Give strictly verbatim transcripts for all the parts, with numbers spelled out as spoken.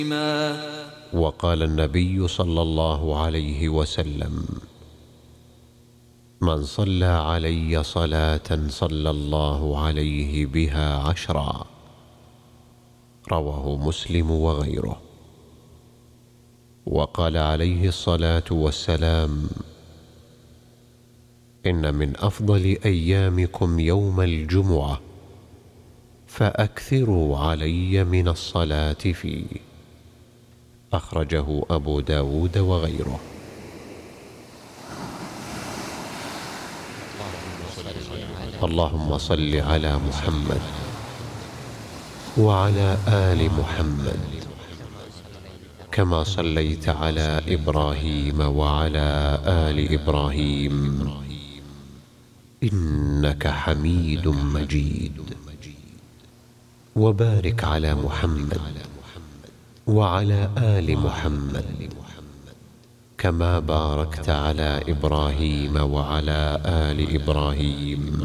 وقال النبي صلى الله عليه وسلم: من صلى علي صلاة صلى الله عليه بها عشرا. رواه مسلم وغيره. وقال عليه الصلاة والسلام: إن من أفضل أيامكم يوم الجمعة، فأكثروا علي من الصلاة فيه. أخرجه أبو داود وغيره. اللهم صل على محمد وعلى آل محمد كما صليت على إبراهيم وعلى آل إبراهيم إنك حميد مجيد. وبارك على محمد وعلى آل محمد كما باركت على إبراهيم وعلى آل إبراهيم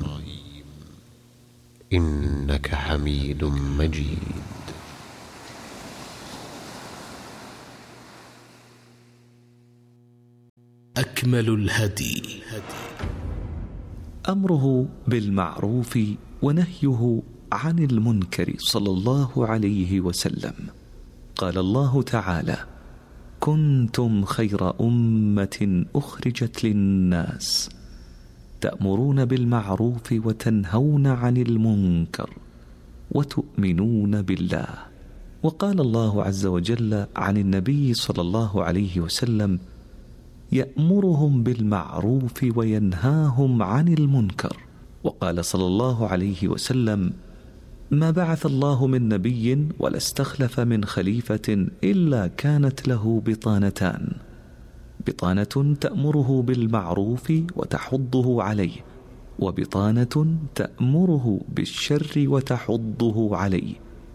إنك حميد مجيد. أكمل الهدي أمره بالمعروف ونهيه عن المنكر صلى الله عليه وسلم. قال الله تعالى: كنتم خير أمة أخرجت للناس تأمرون بالمعروف وتنهون عن المنكر وتؤمنون بالله. وقال الله عز وجل عن النبي صلى الله عليه وسلم: يأمرهم بالمعروف وينهاهم عن المنكر. وقال صلى الله عليه وسلم: ما بعث الله من نبي ولا استخلف من خليفة إلا كانت له بطانتان: بطانة تأمره بالمعروف وتحضه عليه، وبطانة تأمره بالشر وتحضه عليه.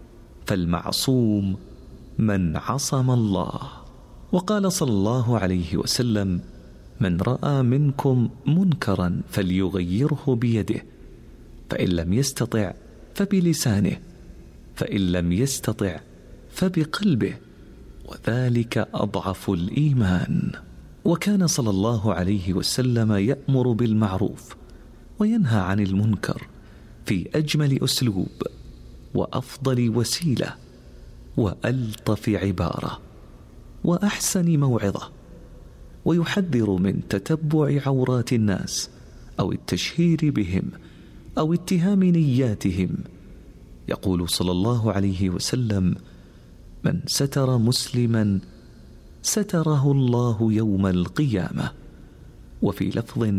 فالمعصوم من عصم الله. وقال صلى الله عليه وسلم: من رأى منكم منكرا فليغيره بيده، فإن لم يستطع فبلسانه، فإن لم يستطع فبقلبه، وذلك أضعف الإيمان. وكان صلى الله عليه وسلم يأمر بالمعروف وينهى عن المنكر في أجمل أسلوب وأفضل وسيلة وألطف عبارة وأحسن موعظة، ويحذر من تتبع عورات الناس أو التشهير بهم أو اتهام نياتهم. يقول صلى الله عليه وسلم: من ستر مسلما ستره الله يوم القيامة. وفي لفظ: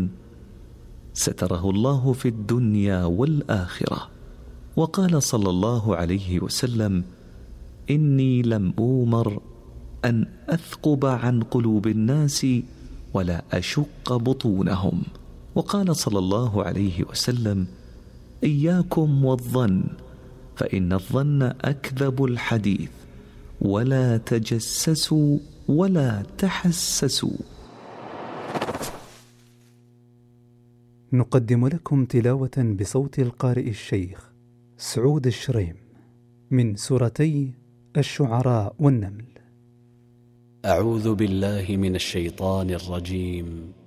ستره الله في الدنيا والآخرة. وقال صلى الله عليه وسلم: إني لم أومر أن أثقب عن قلوب الناس ولا أشق بطونهم. وقال صلى الله عليه وسلم: إياكم والظن، فإن الظن أكذب الحديث، ولا تجسسوا ولا تحسسوا. نقدم لكم تلاوة بصوت القارئ الشيخ سعود الشريم من سورتي الشعراء والنمل. أعوذ بالله من الشيطان الرجيم.